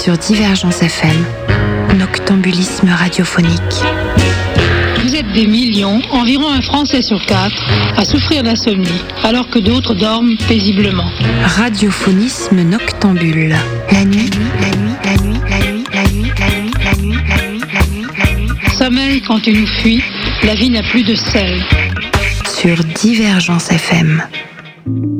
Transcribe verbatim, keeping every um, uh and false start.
sur Divergence F M, noctambulisme radiophonique. Vous êtes des millions, environ un Français sur quatre, à souffrir d'insomnie, alors que d'autres dorment paisiblement. Radiophonisme noctambule. La nuit, la nuit, la nuit, la nuit, la nuit, la nuit, la nuit, la nuit, la nuit, la nuit. Sommeil quand tu nous fuis, la vie n'a plus de sel. Sur Divergence F M.